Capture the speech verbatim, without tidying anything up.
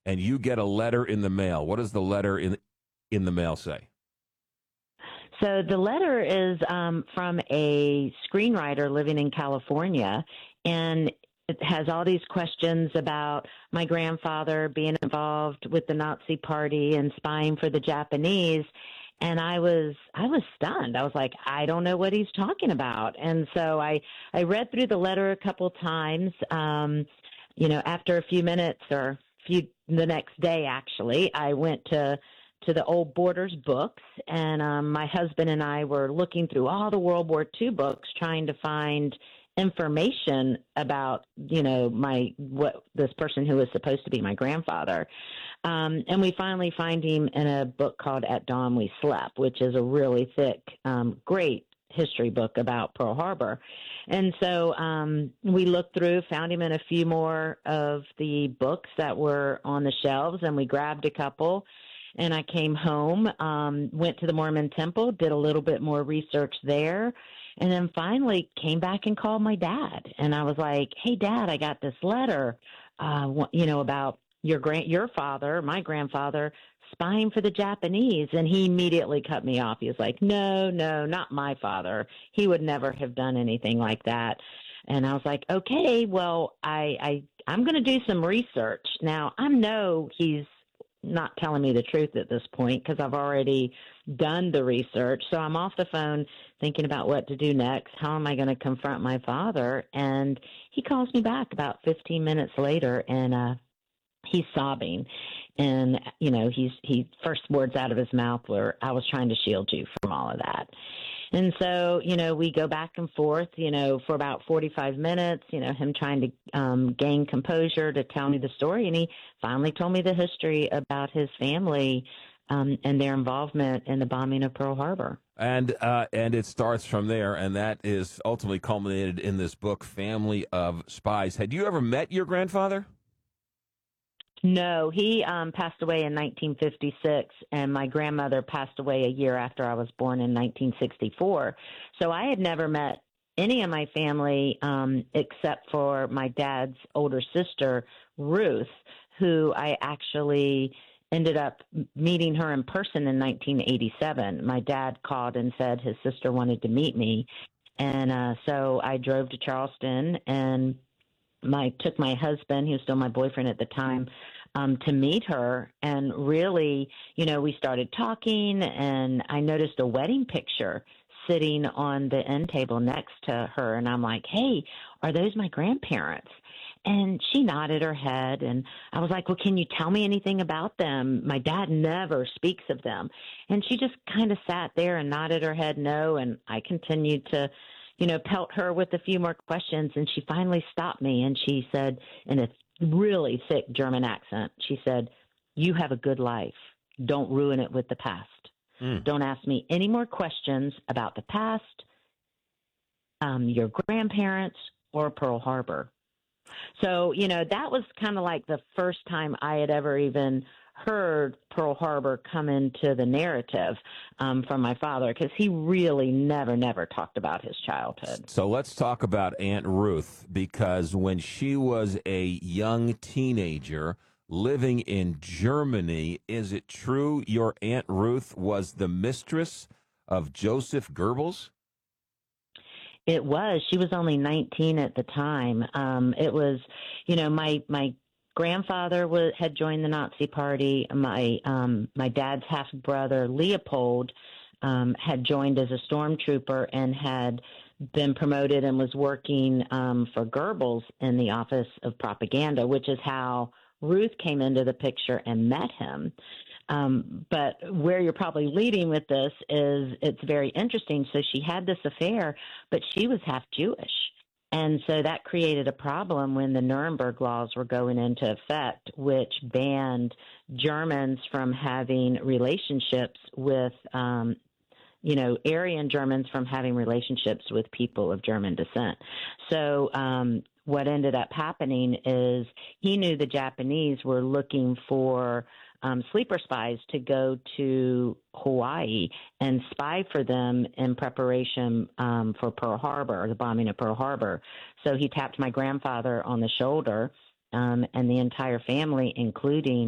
and you get a letter in the mail. What does the letter in in the mail say? So the letter is um, from a screenwriter living in California, and it has all these questions about my grandfather being involved with the Nazi Party and spying for the Japanese. And I was I was stunned. I was like, I don't know what he's talking about. And so I I read through the letter a couple times. Um, you know, after a few minutes or few the next day, actually, I went to to the old Borders books, and um, my husband and I were looking through all the World War Two books, trying to find information about, you know, my what this person who was supposed to be my grandfather. Um, and we finally find him in a book called At Dawn We Slept, which is a really thick, um, great history book about Pearl Harbor. And so um, we looked through, found him in a few more of the books that were on the shelves, and we grabbed a couple. And I came home, um, went to the Mormon Temple, did a little bit more research there, and then finally came back and called my dad. And I was like, "Hey, Dad, I got this letter, uh, you know, about your grand, your father, my grandfather, spying for the Japanese." And he immediately cut me off. He was like, "No, no, not my father. He would never have done anything like that." And I was like, "Okay, well, I, I I'm going to do some research now. I know he's not telling me the truth at this point because I've already done the research. So I'm off the phone thinking about what to do next. How am I going to confront my father?" And he calls me back about fifteen minutes later, and uh, he's sobbing. And, you know, he's he first words out of his mouth were, "I was trying to shield you from all of that." And so, you know, we go back and forth, you know, for about forty-five minutes, you know, him trying to um, gain composure to tell me the story. And he finally told me the history about his family um, and their involvement in the bombing of Pearl Harbor. And uh, and it starts from there, and that is ultimately culminated in this book, Family of Spies. Had you ever met your grandfather? No, he um, passed away in nineteen fifty-six, and my grandmother passed away a year after I was born in nineteen sixty-four. So I had never met any of my family um, except for my dad's older sister, Ruth, who I actually ended up meeting her in person in nineteen eighty-seven. My dad called and said his sister wanted to meet me. And uh, so I drove to Charleston and my took my husband, he was still my boyfriend at the time, um, to meet her. And really, you know, we started talking, and I noticed a wedding picture sitting on the end table next to her. And I'm like, "Hey, are those my grandparents?" And she nodded her head. And I was like, "Well, can you tell me anything about them? My dad never speaks of them." And she just kind of sat there and nodded her head no. And I continued to, you know, pelt her with a few more questions. And she finally stopped me and she said, in a really thick German accent, she said, "You have a good life. Don't ruin it with the past. Mm. Don't ask me any more questions about the past, um, your grandparents, or Pearl Harbor." So, you know, that was kind of like the first time I had ever even heard Pearl Harbor come into the narrative um, from my father, because he really never, never talked about his childhood. So let's talk about Aunt Ruth, because when she was a young teenager living in Germany, is it true your Aunt Ruth was the mistress of Joseph Goebbels? It was. She was only nineteen at the time. Um, it was, you know, my my grandfather was, had joined the Nazi Party. My um, my dad's half brother Leopold um, had joined as a stormtrooper and had been promoted and was working um, for Goebbels in the Office of Propaganda, which is how Ruth came into the picture and met him. Um, but where you're probably leading with this is it's very interesting. So she had this affair, but she was half Jewish. And so that created a problem when the Nuremberg laws were going into effect, which banned Germans from having relationships with, um, you know, Aryan Germans from having relationships with people of German descent. So um, what ended up happening is he knew the Japanese were looking for um, sleeper spies to go to Hawaii and spy for them in preparation um, for Pearl Harbor, the bombing of Pearl Harbor. So he tapped my grandfather on the shoulder um, and the entire family, including